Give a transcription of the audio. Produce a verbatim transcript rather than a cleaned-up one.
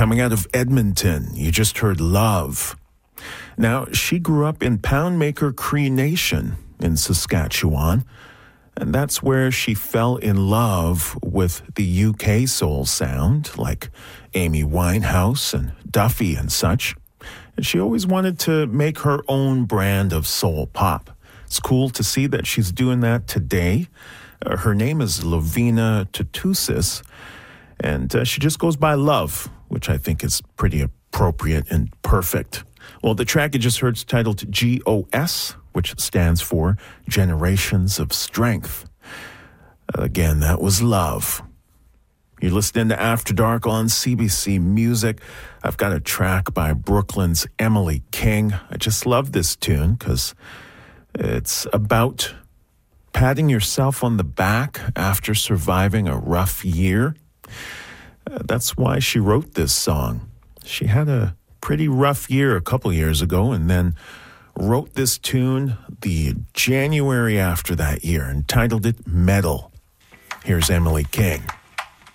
coming out of Edmonton. You just heard Love. Now, she grew up in Poundmaker Cree Nation in Saskatchewan, and that's where she fell in love with the U K soul sound, like Amy Winehouse and Duffy and such. And she always wanted to make her own brand of soul pop. It's cool to see that she's doing that today. Uh, her name is Lovina Tutusis, and uh, she just goes by Love, which I think is pretty appropriate and perfect. Well, the track you just heard is titled G O S, which stands for Generations of Strength. Again, that was Love. You're listening to After Dark on C B C Music. I've got a track by Brooklyn's Emily King. I just love this tune because it's about patting yourself on the back after surviving a rough year. Uh, that's why she wrote this song. She had a pretty rough year a couple years ago and then wrote this tune the January after that year and titled it Metal. Here's Emily King.